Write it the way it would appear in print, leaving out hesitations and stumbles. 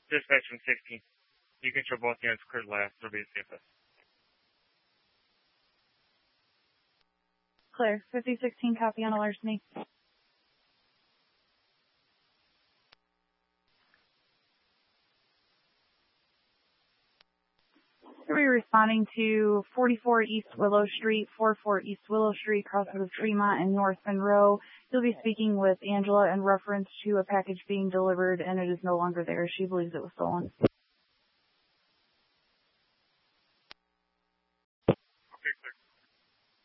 Dispatch from 16. You can show both units cleared last. It'll be a CFS. Clear. 5016, copy on a larceny. We'll be responding to 44 East Willow Street, 44 East Willow Street, crosses with Fremont and North Monroe. You'll be speaking with Angela in reference to a package being delivered, and it is no longer there. She believes it was stolen.